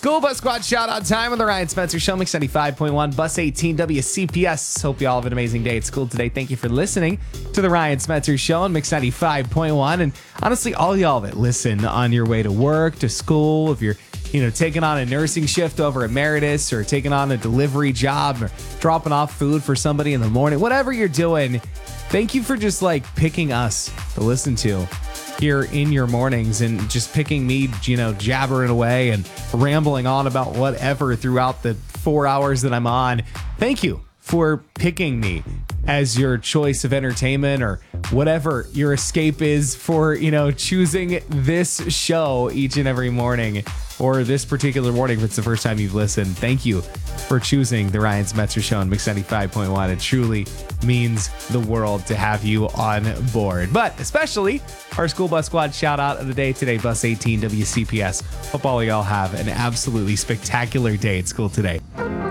School Bus Squad shout out time on the Ryan Spencer Show, Mix 95.1, Bus 18, WCPS. Hope you all have an amazing day at school today. Thank you for listening to the Ryan Spencer Show on Mix 95.1. And honestly, all y'all that listen on your way to work, to school, if you're taking on a nursing shift over at Meritus or taking on a delivery job or dropping off food for somebody in the morning, whatever you're doing, thank you for just picking us to listen to here in your mornings and just picking me, jabbering away and rambling on about whatever throughout the 4 hours that I'm on. Thank you for picking me as your choice of entertainment or whatever your escape is for, choosing this show each and every morning or this particular morning if it's the first time you've listened. Thank you for choosing the Ryan Spencer Show on Mix 95.1. It truly means the world to have you on board. But especially our School Bus Squad shout out of the day today, Bus 18 WCPS. Hope all of y'all have an absolutely spectacular day at school today.